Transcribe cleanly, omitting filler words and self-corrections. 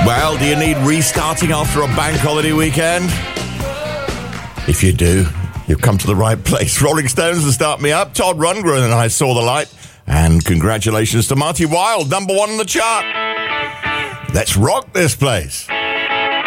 Well, do you need restarting after a bank holiday weekend? If you do, you've come to the right place. Rolling Stones to start me up. Todd Rundgren and I Saw the Light. And congratulations to Marty Wilde, number 1 on the chart. Let's rock this place.